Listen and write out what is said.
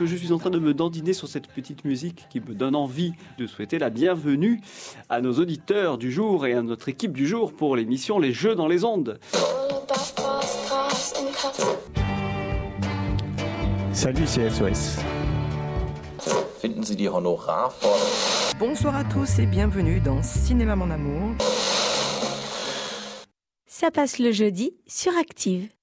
que je suis en train de me dandiner sur cette petite musique qui me donne envie de souhaiter la bienvenue à nos auditeurs du jour et à notre équipe du jour pour l'émission Les Jeux dans les ondes. Salut, c'est SOS. Finden Sie die Honorarforderung? Bonsoir à tous et bienvenue dans Cinéma Mon Amour. Ça passe le jeudi sur Active.